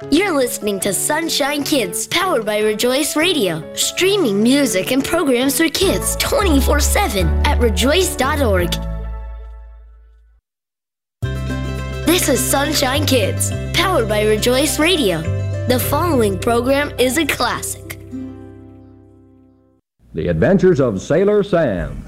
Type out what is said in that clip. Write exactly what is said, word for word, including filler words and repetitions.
You're listening to Sunshine Kids, powered by Rejoice Radio, streaming music and programs for kids twenty-four seven at rejoice dot org. This is Sunshine Kids, powered by Rejoice Radio. The following program is a classic. The Adventures of Sailor Sam.